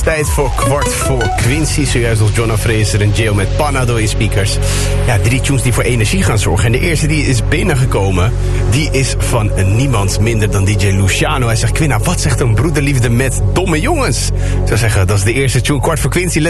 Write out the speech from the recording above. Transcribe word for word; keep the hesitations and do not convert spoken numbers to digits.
Tijd voor kwart voor Quincy. Zojuist nog Jonna Fraser en Jail met Panado in speakers. Ja, drie tunes die voor energie gaan zorgen. En de eerste die is binnengekomen, die is van niemand minder dan D J Luciano. Hij zegt, Quinna, wat zegt een broederliefde met domme jongens? Ik zou zeggen, dat is de eerste tune, kwart voor Quincy.